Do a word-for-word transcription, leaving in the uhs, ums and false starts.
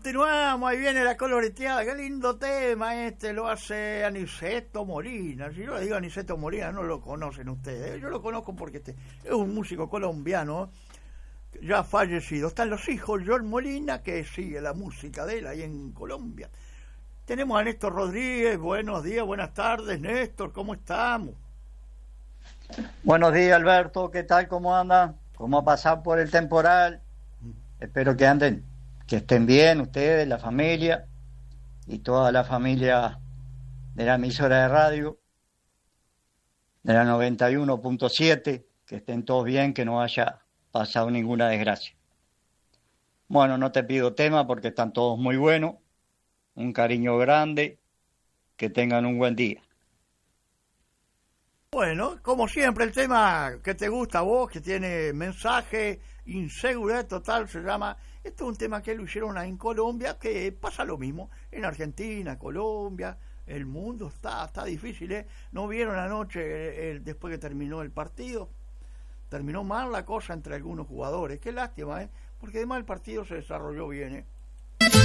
continuamos, ahí viene la coloreteada, qué lindo tema este, lo hace Aniceto Molina. Si yo le digo Aniceto Molina, no lo conocen ustedes, yo lo conozco porque este es un músico colombiano, ya fallecido. Están los hijos, John Molina, que sigue la música de él ahí en Colombia. Tenemos a Néstor Rodríguez, buenos días, buenas tardes, Néstor, ¿cómo estamos? Buenos días, Alberto, ¿qué tal? ¿Cómo andan? ¿Cómo ha pasado por el temporal? Espero que anden, que estén bien ustedes, la familia y toda la familia de la emisora de radio, de la noventa y uno punto siete, que estén todos bien, que no haya pasado ninguna desgracia. Bueno, no te pido tema porque están todos muy buenos, un cariño grande, que tengan un buen día. Bueno, como siempre, el tema que te gusta a vos, que tiene mensaje, inseguridad total, se llama. Esto es un tema que lo hicieron en Colombia, que pasa lo mismo en Argentina, Colombia, el mundo está está difícil, ¿eh? ¿No vieron anoche, el, después que terminó el partido? Terminó mal la cosa entre algunos jugadores. Qué lástima, ¿eh? Porque además el partido se desarrolló bien, ¿eh?